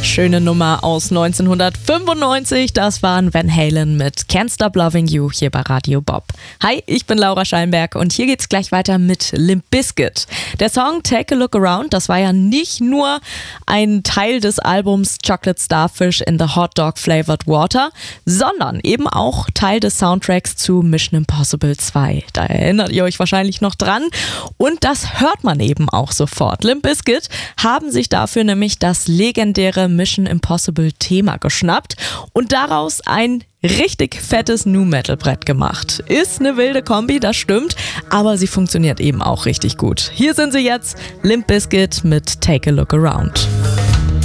Schöne Nummer aus 1995, das waren Van Halen mit Can't Stop Loving You hier bei Radio Bob. Hi, ich bin Laura Scheinberg und hier geht's gleich weiter mit Limp Bizkit. Der Song Take a Look Around, das war ja nicht nur ein Teil des Albums Chocolate Starfish in the Hot Dog Flavored Water, sondern eben auch Teil des Soundtracks zu Mission Impossible 2. Da erinnert ihr euch wahrscheinlich noch dran und das hört man eben auch sofort. Limp Bizkit haben sich dafür nämlich das legendäre Mission Impossible Thema geschnappt und daraus ein richtig fettes Nu-Metal-Brett gemacht. Ist eine wilde Kombi, das stimmt, aber sie funktioniert eben auch richtig gut. Hier sind sie jetzt, Limp Bizkit mit Take a Look Around.